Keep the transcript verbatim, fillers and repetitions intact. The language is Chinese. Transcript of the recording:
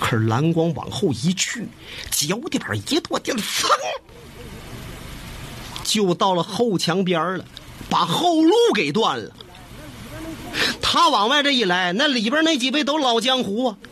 可是蓝光往后一去，脚底板一跺脚，噌，就到了后墙边了，把后路给断了。他往外这一来，那里边那几位都老江湖啊，